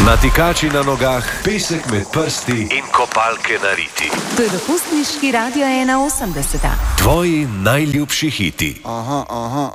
Natikači na nogah, pesek med prsti in kopalke na riti. To je dopustniški Radio 81. Tvoji najljubši hiti. Aha, aha,